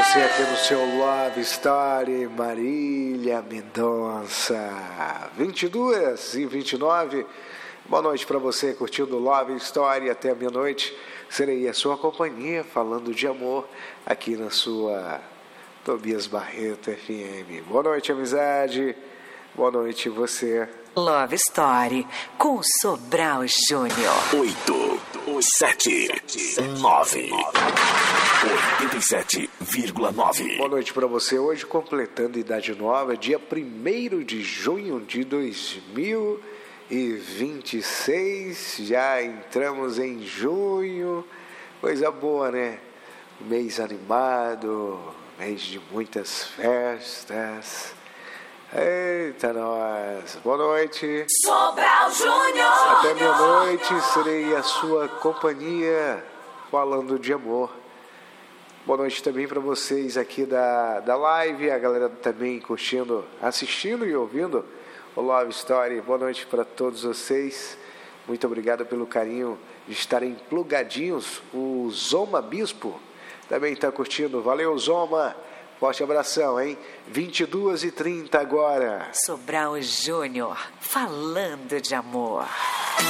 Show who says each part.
Speaker 1: você aqui no seu Love Story, Marília Mendonça. 22h29. Boa noite para você curtindo Love Story até a meia-noite. Serei a sua companhia falando de amor aqui na sua Tobias Barreto FM. Boa noite, amizade. Boa noite, você.
Speaker 2: Love Story com Sobral Júnior.
Speaker 3: 87,9.
Speaker 1: Boa noite para você. Hoje completando idade nova, dia 1º de junho de 2026. Já entramos em junho. Coisa boa, né? Mês animado, mês de muitas festas. Eita, nós. Boa noite.
Speaker 4: Sobral Júnior.
Speaker 1: Até meia-noite serei a sua companhia falando de amor. Boa noite também para vocês aqui da live, a galera também curtindo, assistindo e ouvindo o Love Story. Boa noite para todos vocês. Muito obrigado pelo carinho de estarem plugadinhos. O Zoma Bispo também está curtindo. Valeu, Zoma. Forte abração, hein? 22h30 agora.
Speaker 2: Sobral Júnior falando de amor.